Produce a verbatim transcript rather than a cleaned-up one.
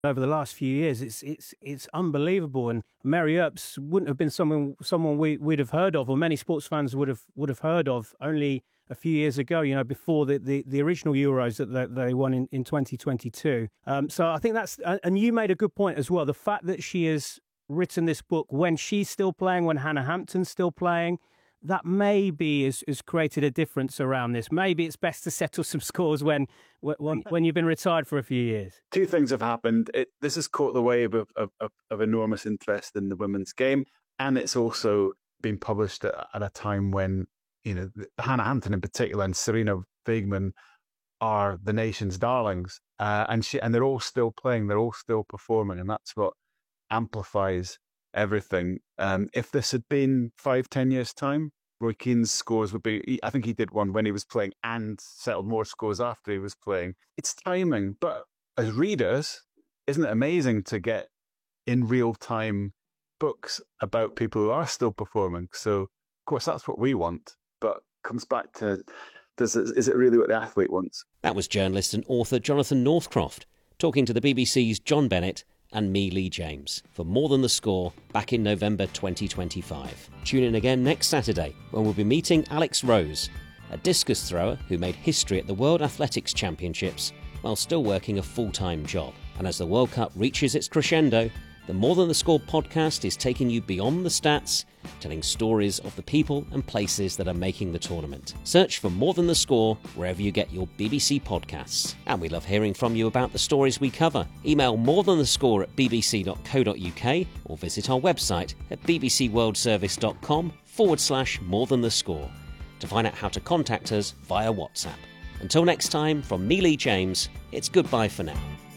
over the last few years. It's it's it's unbelievable. And Mary Earps wouldn't have been someone someone we, we'd have heard of, or many sports fans would have would have heard of only a few years ago, you know, before the, the, the original Euros that they, they won in, in twenty twenty-two. Um, so I think that's, and you made a good point as well, the fact that she has written this book when she's still playing, when Hannah Hampton's still playing, that maybe has, has created a difference around this. Maybe it's best to settle some scores when when, when you've been retired for a few years. Two things have happened. It, this has caught the wave of, of, of, of enormous interest in the women's game, and it's also been published at, at a time when, you know, Hannah Hampton in particular and Serena Wiegmann are the nation's darlings, uh, and she and they're all still playing, they're all still performing, and that's what amplifies everything. Um, if this had been five, ten years' time, Roy Keane's scores would be, I think he did one when he was playing and settled more scores after he was playing. It's timing, but as readers, isn't it amazing to get in real time books about people who are still performing? So, of course, that's what we want, but comes back to, does it, is it really what the athlete wants? That was journalist and author Jonathan Northcroft talking to the B B C's John Bennett and me, Lee James, for More Than the Score back in November twenty twenty-five. Tune in again next Saturday when we'll be meeting Alex Rose, a discus thrower who made history at the World Athletics Championships while still working a full-time job. And as the World Cup reaches its crescendo, the More Than the Score podcast is taking you beyond the stats, telling stories of the people and places that are making the tournament. Search for More Than the Score wherever you get your B B C podcasts. And we love hearing from you about the stories we cover. Email morethanthescore at bbc.co.uk or visit our website at bbcworldservice.com forward slash more than the score to find out how to contact us via WhatsApp. Until next time, from me, Lee James, it's goodbye for now.